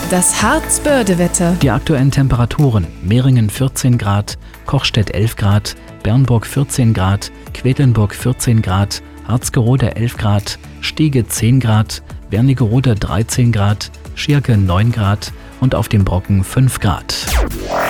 Das Harzbörde-Wetter. Die aktuellen Temperaturen: Mehringen 14 Grad, Kochstedt 11 Grad, Bernburg 14 Grad, Quedlinburg 14 Grad, Harzgerode 11 Grad, Stege 10 Grad, Wernigerode 13 Grad, Schirke 9 Grad und auf dem Brocken 5 Grad.